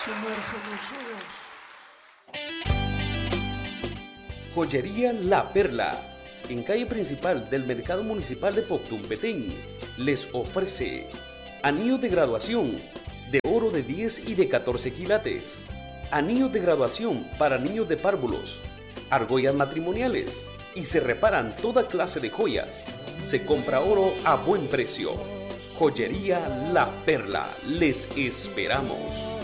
Sumerge los ojos. Joyería La Perla, en calle principal del Mercado Municipal de Poctum, Petén, les ofrece anillos de graduación de oro de 10 y de 14 quilates, anillos de graduación para niños de párvulos, argollas matrimoniales y se reparan toda clase de joyas. Se compra oro a buen precio. Joyería La Perla, les esperamos.